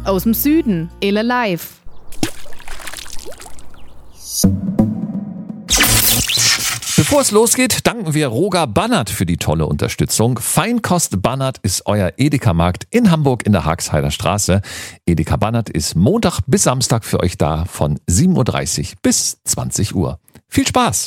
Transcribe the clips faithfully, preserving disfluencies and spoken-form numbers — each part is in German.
Aus dem Süden, Ele Live. Bevor es losgeht, danken wir Roger Bannert für die tolle Unterstützung. Feinkost Bannert ist euer Edeka-Markt in Hamburg in der Hagsheider Straße. Edeka Bannert ist Montag bis Samstag für euch da von sieben Uhr dreißig bis zwanzig Uhr. Viel Spaß!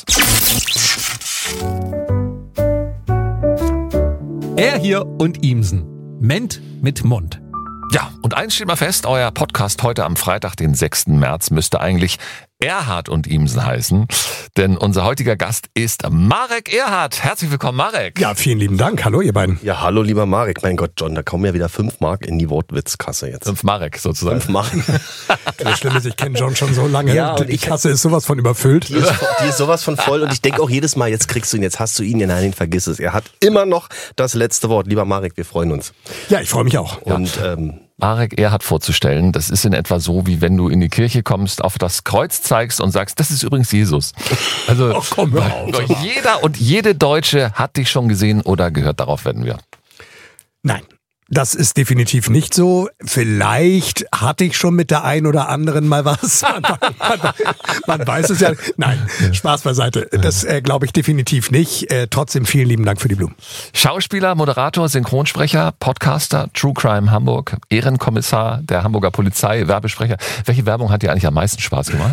Er hier und Ihmsen. Ment mit Mund. Ja, und eins steht mal fest, euer Podcast heute am Freitag, den sechsten März, müsste eigentlich Erhard und Ihmsen heißen, denn unser heutiger Gast ist Marek Erhard. Herzlich willkommen, Marek. Ja, vielen lieben Dank. Hallo, ihr beiden. Ja, hallo, lieber Marek. Mein Gott, John, da kommen ja wieder fünf Mark in die Wortwitzkasse jetzt. Fünf Marek sozusagen. Fünf Mark. Das Schlimme ist, ich kenne John schon so lange. Ja, und die ich- Kasse ist sowas von überfüllt. Die ist, die ist sowas von voll und ich denke auch jedes Mal, jetzt kriegst du ihn, jetzt hast du ihn. Ja, nein, vergiss es. Er hat immer noch das letzte Wort. Lieber Marek, wir freuen uns. Ja, ich freue mich auch. Und ähm, Marek Erhard vorzustellen, das ist in etwa so, wie wenn du in die Kirche kommst, auf das Kreuz zeigst und sagst, das ist übrigens Jesus. Also Oh, komm, hör auf. jeder und jede Deutsche hat dich schon gesehen oder gehört, darauf wetten wir. Nein, das ist definitiv nicht so. Vielleicht hatte ich schon mit der einen oder anderen mal was. Man, man, man weiß es ja. Nein, Spaß beiseite. Das äh, glaube ich definitiv nicht. Äh, trotzdem vielen lieben Dank für die Blumen. Schauspieler, Moderator, Synchronsprecher, Podcaster, True Crime Hamburg, Ehrenkommissar der Hamburger Polizei, Werbesprecher. Welche Werbung hat dir eigentlich am meisten Spaß gemacht?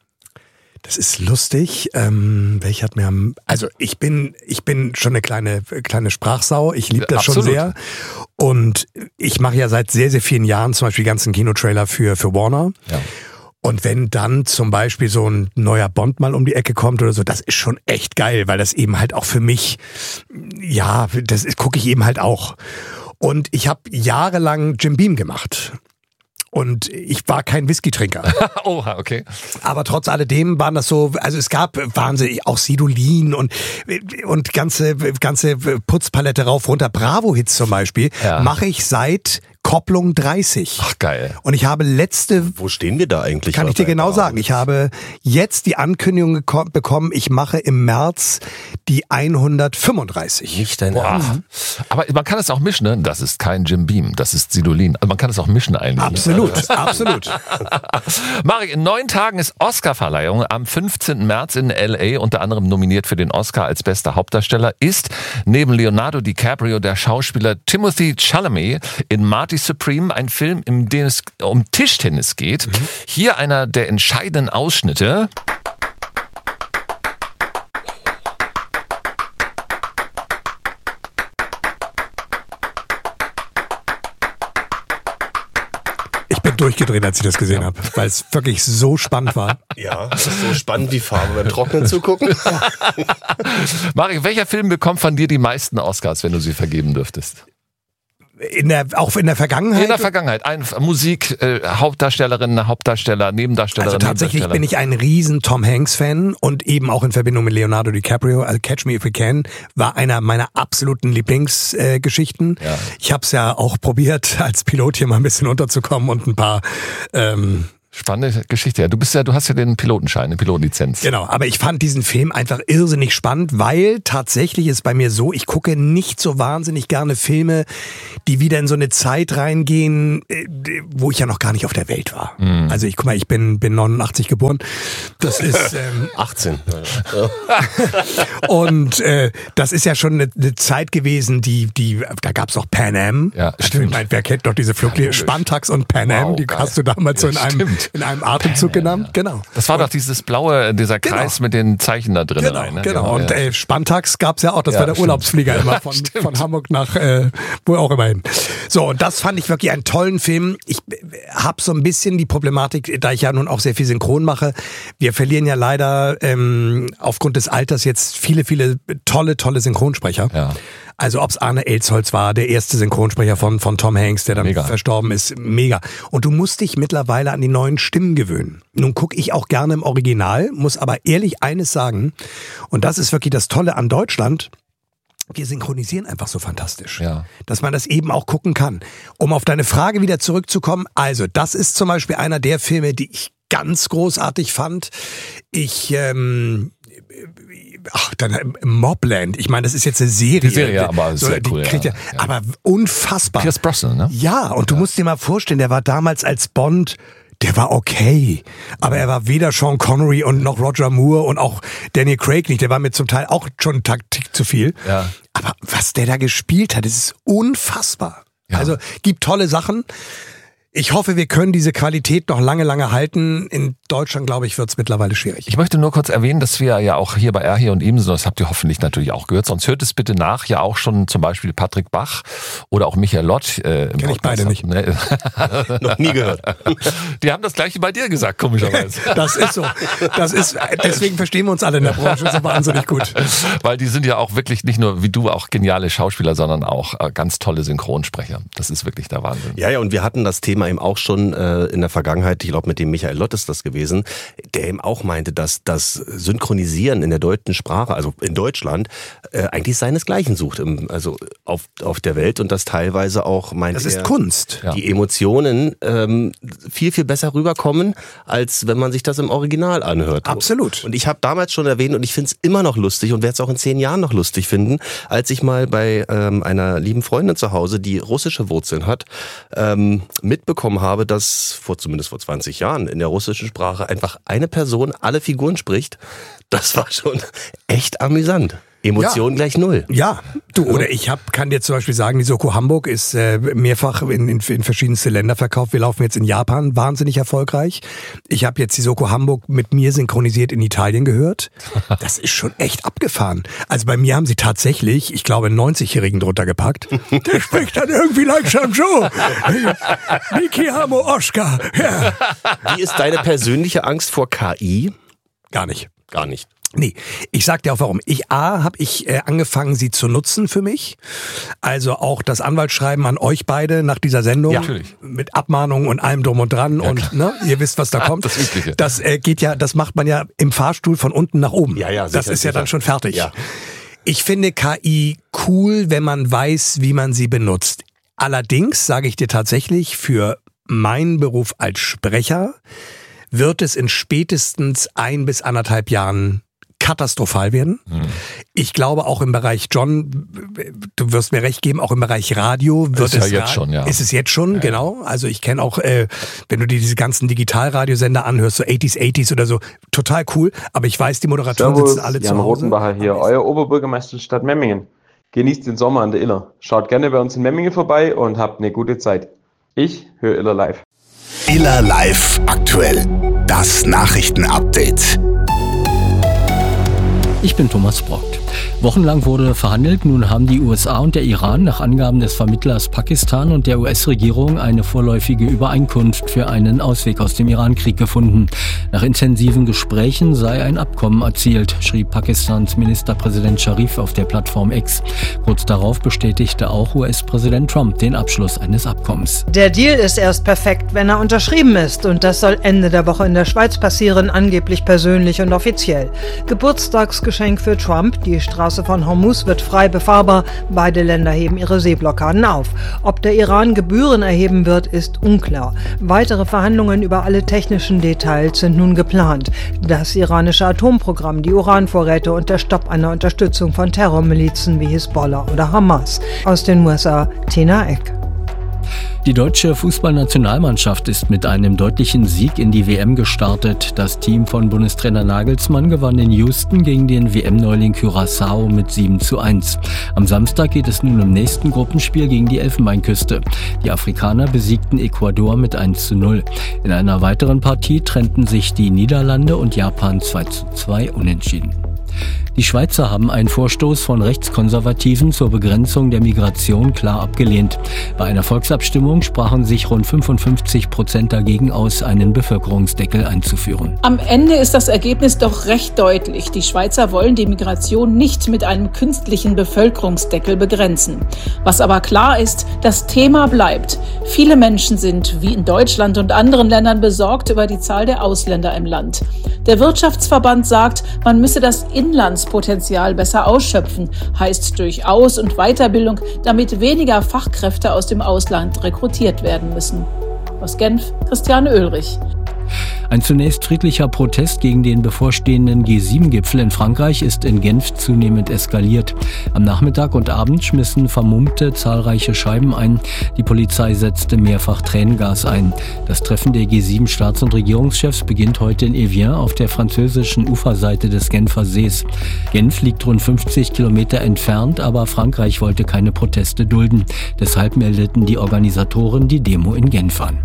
Das ist lustig. Ähm, welche hat mir am, also ich bin, ich bin schon eine kleine, kleine Sprachsau. Ich liebe das Absolut. schon sehr. Und ich mache ja seit sehr, sehr vielen Jahren zum Beispiel die ganzen Kinotrailer für, für Warner. Ja. Und wenn dann zum Beispiel so ein neuer Bond mal um die Ecke kommt oder so, das ist schon echt geil, weil das eben halt auch für mich, ja, das gucke ich eben halt auch. Und ich habe jahrelang Jim Beam gemacht. Und ich war kein Whisky-Trinker. Oha, okay. Aber trotz alledem waren das so, also es gab wahnsinnig auch Sidolin und, und ganze, ganze Putzpalette rauf, runter. Bravo-Hits zum Beispiel Ja. mache ich seit Kopplung dreißig. Ach, geil. Und ich habe letzte, wo stehen wir da eigentlich? kann ich dir genau sagen, ich habe jetzt die Ankündigung geko- bekommen, ich mache im März die hundertfünfunddreißig. Nicht dein Boah. Ernst. Aber man kann es auch mischen, ne? Das ist kein Jim Beam, das ist Sidolin. Also man kann es auch mischen eigentlich. Absolut, absolut. Marek, in neun Tagen ist Oscarverleihung. Am fünfzehnten März in L A, unter anderem nominiert für den Oscar als bester Hauptdarsteller, ist neben Leonardo DiCaprio der Schauspieler Timothy Chalamet in Marty Supreme, ein Film, in dem es um Tischtennis geht. Mhm. Hier einer der entscheidenden Ausschnitte. Ich bin durchgedreht, als ich das gesehen habe, weil es wirklich so spannend war. Ja, das ist so spannend wie Farbe beim Trocknen zugucken. Marek, welcher Film bekommt von dir die meisten Oscars, wenn du sie vergeben dürftest? In der, auch in der Vergangenheit? In der Vergangenheit. Ein Musik, äh, Hauptdarstellerin, Hauptdarsteller, Nebendarsteller, Also tatsächlich bin ich ein riesen Tom Hanks-Fan und eben auch in Verbindung mit Leonardo DiCaprio. Also Catch Me If You Can war einer meiner absoluten Lieblingsgeschichten. Äh, Ja. Ich habe es ja auch probiert, als Pilot hier mal ein bisschen unterzukommen und ein paar... Ähm, Spannende Geschichte. Ja, du bist ja, du hast ja den Pilotenschein, eine Pilotenlizenz. Genau, aber ich fand diesen Film einfach irrsinnig spannend, weil tatsächlich ist bei mir so, ich gucke nicht so wahnsinnig gerne Filme, die wieder in so eine Zeit reingehen, äh, wo ich ja noch gar nicht auf der Welt war. Mhm. Also ich guck mal, ich bin bin neunundachtzig geboren. Das ist ähm, achtzehn. und äh, das ist ja schon eine, eine Zeit gewesen, die die da gab's auch Pan Am. Ja, also, stimmt. ich mein, wer kennt doch diese Fluglinie Ja, Spantax und Pan Am, Wow, die geil. hast du damals Ja, so in einem stimmt. in einem Atemzug genannt. Genau. Das war doch dieses blaue, dieser Kreis Genau. mit den Zeichen da drin. Genau, rein, ne? genau. Und ja. äh, Spantax gab's ja auch, das Ja, war der stimmt. Urlaubsflieger immer von, Stimmt. von Hamburg nach äh, wo auch immer hin. So, und das fand ich wirklich einen tollen Film. Ich äh, habe so ein bisschen die Problematik, da ich ja nun auch sehr viel Synchron mache. Wir verlieren ja leider ähm, aufgrund des Alters jetzt viele, viele tolle, tolle Synchronsprecher. Ja. Also ob's Arne Elsholz war, der erste Synchronsprecher von von Tom Hanks, der dann Mega. verstorben ist, mega. Und du musst dich mittlerweile an die neuen Stimmen gewöhnen. Nun gucke ich auch gerne im Original, muss aber ehrlich eines sagen, und das ist wirklich das Tolle an Deutschland, wir synchronisieren einfach so fantastisch, Ja. dass man das eben auch gucken kann. Um auf deine Frage wieder zurückzukommen, also das ist zum Beispiel einer der Filme, die ich ganz großartig fand. Ich ähm, ach, dann Mobland. Ich meine, das ist jetzt eine Serie. Die Serie, aber so, sehr die cool, kriegt ja. ja, ja. Aber unfassbar. Pierce Brosnan, ne? Ja, und du musst dir mal vorstellen, der war damals als Bond, der war okay. Aber er war weder Sean Connery und noch Roger Moore und auch Daniel Craig nicht. Der war mir zum Teil auch schon einen Taktik zu viel. Ja. Aber was der da gespielt hat, das ist unfassbar. Ja. Also gibt tolle Sachen. Ich hoffe, wir können diese Qualität noch lange, lange halten. In Deutschland, glaube ich, wird es mittlerweile schwierig. Ich möchte nur kurz erwähnen, dass wir ja auch hier bei Erhi und Imsen, das habt ihr hoffentlich natürlich auch gehört, sonst hört es bitte nach, ja auch schon zum Beispiel Patrick Bach oder auch Michael Lott. Äh, Kenn ich beide nicht. Ne? Noch nie gehört. Die haben das Gleiche bei dir gesagt, komischerweise. Das ist so. Das ist, deswegen verstehen wir uns alle in der Branche so wahnsinnig gut. Weil die sind ja auch wirklich nicht nur wie du auch geniale Schauspieler, sondern auch äh, ganz tolle Synchronsprecher. Das ist wirklich der Wahnsinn. Ja, ja, und wir hatten das Thema eben auch schon äh, in der Vergangenheit, ich glaube mit dem Michael Lott ist das gewesen, der eben auch meinte, dass das Synchronisieren in der deutschen Sprache, also in Deutschland, äh, eigentlich seinesgleichen sucht, im, also auf, auf der Welt und das teilweise auch, meint Das er, ist Kunst. Ja. die Emotionen ähm, viel, viel besser rüberkommen, als wenn man sich das im Original anhört. Absolut. Und ich habe damals schon erwähnt und ich finde es immer noch lustig und werde es auch in zehn Jahren noch lustig finden, als ich mal bei ähm, einer lieben Freundin zu Hause, die russische Wurzeln hat, ähm, mitbekommen habe, dass vor zumindest vor zwanzig Jahren in der russischen Sprache einfach eine Person alle Figuren spricht. Das war schon echt amüsant. Emotionen Ja. gleich null. Ja, du, oder ich hab, kann dir zum Beispiel sagen, die Soko Hamburg ist äh, mehrfach in, in, in verschiedenste Länder verkauft. Wir laufen jetzt in Japan, wahnsinnig erfolgreich. Ich habe jetzt die Soko Hamburg mit mir synchronisiert in Italien gehört. Das ist schon echt abgefahren. Also bei mir haben sie tatsächlich, ich glaube, einen neunzigjährigen drunter gepackt. Der spricht dann irgendwie like Joe. Niki Hamo Oscar. Ja. Wie ist deine persönliche Angst vor K I? Gar nicht. Gar nicht. Nee, ich sag dir auch warum. Ich A, habe ich äh, angefangen, sie zu nutzen für mich. Also auch das Anwaltsschreiben an euch beide nach dieser Sendung. Ja, natürlich. Mit Abmahnungen und allem drum und dran. Ja, und ne, ihr wisst, was da kommt. Das Übliche. Das äh, geht ja, das macht man ja im Fahrstuhl von unten nach oben. Ja, ja, das sicher, ist ja sicher. dann schon fertig. Ja. Ich finde K I cool, wenn man weiß, wie man sie benutzt. Allerdings sage ich dir tatsächlich, für meinen Beruf als Sprecher wird es in spätestens ein bis anderthalb Jahren katastrophal werden. Hm. Ich glaube auch im Bereich, John, du wirst mir recht geben, auch im Bereich Radio wird ist ja es jetzt schon, ja. Ist es jetzt schon, ja, genau. Also ich kenne auch, äh, wenn du dir diese ganzen Digitalradiosender anhörst, so achtziger, achtziger oder so, total cool. Aber ich weiß, die Moderatoren Servus, sitzen alle Jan zu Hause. Rotenbacher hier, euer Oberbürgermeister der Stadt Memmingen. Genießt den Sommer an der Iller. Schaut gerne bei uns in Memmingen vorbei und habt eine gute Zeit. Ich höre Iller live. Iller live aktuell. Das Nachrichtenupdate. Ich bin Thomas Brockt. Wochenlang wurde verhandelt. Nun haben die U S A und der Iran nach Angaben des Vermittlers Pakistan und der U S-Regierung eine vorläufige Übereinkunft für einen Ausweg aus dem Iran-Krieg gefunden. Nach intensiven Gesprächen sei ein Abkommen erzielt, schrieb Pakistans Ministerpräsident Sharif auf der Plattform X. Kurz darauf bestätigte auch U S-Präsident Trump den Abschluss eines Abkommens. Der Deal ist erst perfekt, wenn er unterschrieben ist. Und das soll Ende der Woche in der Schweiz passieren, angeblich persönlich und offiziell. Geburtstagsgeschenk für Trump, die Straße von Hormuz wird frei befahrbar. Beide Länder heben ihre Seeblockaden auf. Ob der Iran Gebühren erheben wird, ist unklar. Weitere Verhandlungen über alle technischen Details sind nun geplant. Das iranische Atomprogramm, die Uranvorräte und der Stopp einer Unterstützung von Terrormilizen wie Hisbollah oder Hamas. Aus den U S A, Tina Eck. Die deutsche Fußballnationalmannschaft ist mit einem deutlichen Sieg in die W M gestartet. Das Team von Bundestrainer Nagelsmann gewann in Houston gegen den W M-Neuling Curaçao mit sieben zu eins. Am Samstag geht es nun im nächsten Gruppenspiel gegen die Elfenbeinküste. Die Afrikaner besiegten Ecuador mit eins zu null. In einer weiteren Partie trennten sich die Niederlande und Japan zwei zu zwei unentschieden. Die Schweizer haben einen Vorstoß von Rechtskonservativen zur Begrenzung der Migration klar abgelehnt. Bei einer Volksabstimmung sprachen sich rund fünfundfünfzig Prozent dagegen aus, einen Bevölkerungsdeckel einzuführen. Am Ende ist das Ergebnis doch recht deutlich. Die Schweizer wollen die Migration nicht mit einem künstlichen Bevölkerungsdeckel begrenzen. Was aber klar ist, das Thema bleibt. Viele Menschen sind, wie in Deutschland und anderen Ländern, besorgt über die Zahl der Ausländer im Land. Der Wirtschaftsverband sagt, man müsse das Inlandspotenzial besser ausschöpfen, heißt durch Aus- und Weiterbildung, damit weniger Fachkräfte aus dem Ausland rekrutiert werden müssen. Aus Genf, Christiane Oehlrich. Ein zunächst friedlicher Protest gegen den bevorstehenden G sieben Gipfel in Frankreich ist in Genf zunehmend eskaliert. Am Nachmittag und Abend schmissen Vermummte zahlreiche Scheiben ein. Die Polizei setzte mehrfach Tränengas ein. Das Treffen der G sieben Staats- und Regierungschefs beginnt heute in Evian auf der französischen Uferseite des Genfer Sees. Genf liegt rund fünfzig Kilometer entfernt, aber Frankreich wollte keine Proteste dulden. Deshalb meldeten die Organisatoren die Demo in Genf an.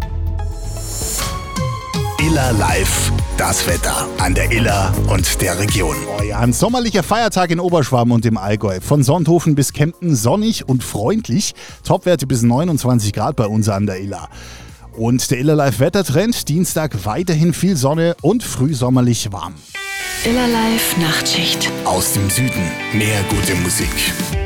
Iller Live, das Wetter an der Iller und der Region. Oh ja, ein sommerlicher Feiertag in Oberschwaben und im Allgäu. Von Sonthofen bis Kempten sonnig und freundlich. Topwerte bis neunundzwanzig Grad bei uns an der Iller. Und der Iller Live Wettertrend, Dienstag weiterhin viel Sonne und frühsommerlich warm. Iller Live Nachtschicht. Aus dem Süden mehr gute Musik.